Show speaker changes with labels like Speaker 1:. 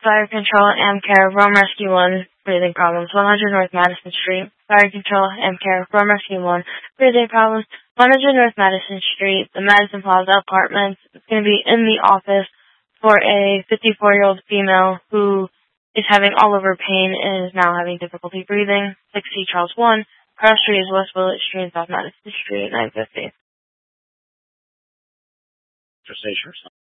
Speaker 1: Fire Control, AmCare, Rome Rescue 1, breathing problems. 100 North Madison Street. Fire Control, AmCare, Rome Rescue 1, breathing problems. 100 North Madison Street, the Madison Plaza Apartments. It's going to be in the office for a 54-year-old female who is having all over pain and is now having difficulty breathing. 60 Charles 1. Cross Street is West Willett Street, South Madison Street, 950.